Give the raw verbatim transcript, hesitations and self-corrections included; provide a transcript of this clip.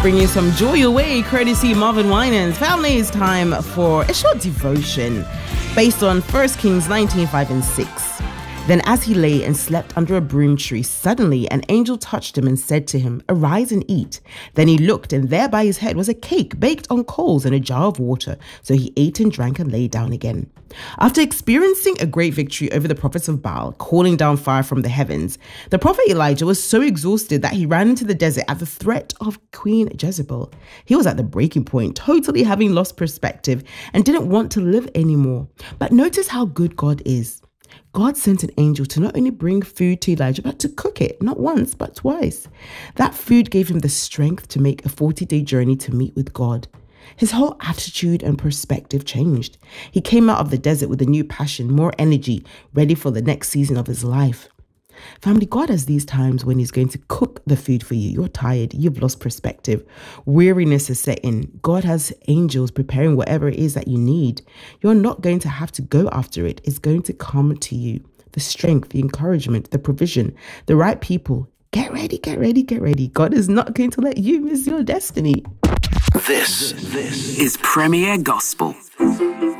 bringing some joy your way, courtesy Marvin Winans. Family, it's time for a short devotion based on First Kings nineteen, five and six. Then as he lay and slept under a broom tree, suddenly an angel touched him and said to him, "Arise and eat." Then he looked, and there by his head was a cake baked on coals and a jar of water. So he ate and drank and lay down again. After experiencing a great victory over the prophets of Baal, calling down fire from the heavens, the prophet Elijah was so exhausted that he ran into the desert at the threat of Queen Jezebel. He was at the breaking point, totally having lost perspective and didn't want to live anymore. But notice how good God is. God sent an angel to not only bring food to Elijah, but to cook it, not once, but twice. That food gave him the strength to make a forty-day journey to meet with God. His whole attitude and perspective changed. He came out of the desert with a new passion, more energy, ready for the next season of his life. Family, God has these times when he's going to cook the food for you. You're tired. You've lost perspective. Weariness is set in. God has angels preparing whatever it is that you need. You're not going to have to go after it. It's going to come to you. The strength, the encouragement, the provision, the right people. Get ready, get ready, get ready. God is not going to let you miss your destiny. This, this is Premier Gospel.